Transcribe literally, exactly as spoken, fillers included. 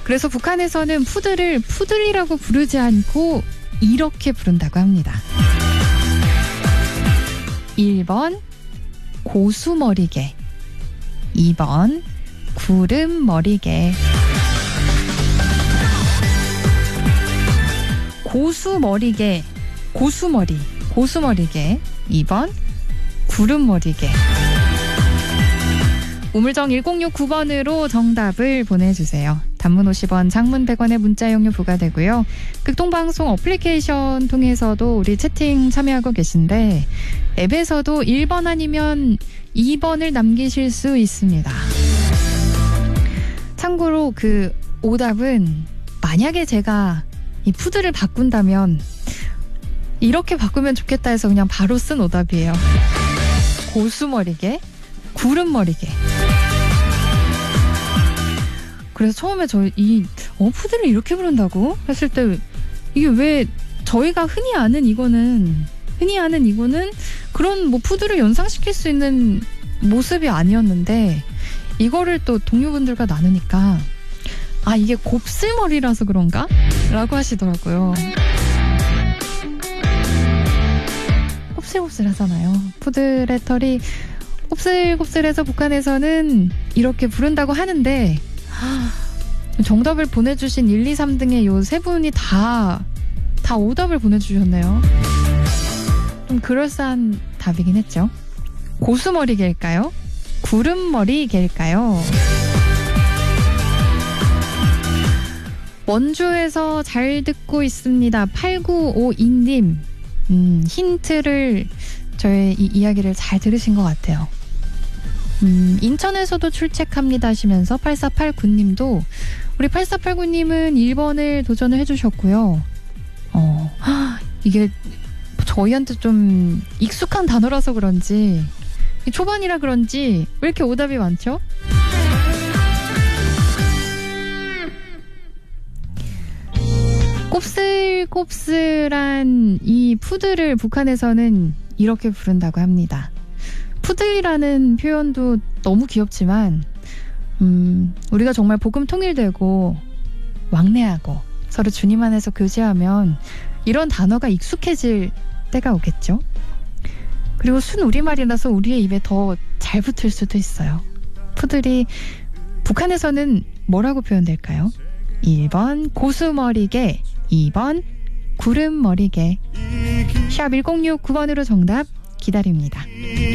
그래서 북한에서는 푸들을 푸들이라고 부르지 않고 이렇게 부른다고 합니다. 일 번 고수머리개, 이 번 구름머리개. 고수머리개, 고수머리, 고수머리개. 이 번 구름머리개. 우물정 일공육구 번으로 정답을 보내주세요. 단문 오십 원, 장문 백 원의 문자 이용료 부과되고요. 극동방송 어플리케이션 통해서도 우리 채팅 참여하고 계신데 앱에서도 일 번 아니면 이 번을 남기실 수 있습니다. 참고로 그 오답은 만약에 제가 이 푸드를 바꾼다면 이렇게 바꾸면 좋겠다 해서 그냥 바로 쓴 오답이에요. 고수머리개, 구름머리개. 그래서 처음에 저 이 어, 푸드를 이렇게 부른다고 했을 때 이게 왜 저희가 흔히 아는 이거는 흔히 아는 이거는 그런 뭐 푸드를 연상시킬 수 있는 모습이 아니었는데 이거를 또 동료분들과 나누니까 아 이게 곱슬머리라서 그런가? 라고 하시더라고요. 곱슬곱슬하잖아요. 푸들의 털이 곱슬곱슬해서 북한에서는 이렇게 부른다고 하는데 정답을 보내주신 일, 이, 삼 등의 요 세 분이 다, 다 오답을 보내주셨네요. 좀 그럴싸한 답이긴 했죠. 고수머리개일까요? 구름머리개일까요? 원주에서 잘 듣고 있습니다. 팔구오이 님. 음, 힌트를 저의 이 이야기를 잘 들으신 것 같아요. 음, 인천에서도 출첵합니다 하시면서 팔사팔구 님도 우리 팔사팔구 님은 일 번을 도전을 해주셨고요. 어, 하, 이게 저희한테 좀 익숙한 단어라서 그런지 초반이라 그런지 왜 이렇게 오답이 많죠? 곱슬곱슬한 이 푸들을 북한에서는 이렇게 부른다고 합니다. 푸들이라는 표현도 너무 귀엽지만 음, 우리가 정말 복음 통일되고 왕래하고 서로 주님 안에서 교제하면 이런 단어가 익숙해질 때가 오겠죠. 그리고 순 우리말이라서 우리의 입에 더 잘 붙을 수도 있어요. 푸들이 북한에서는 뭐라고 표현될까요? 일 번 고수머리개, 이 번 구름머리개. 샵 일공육구 번으로 정답 기다립니다.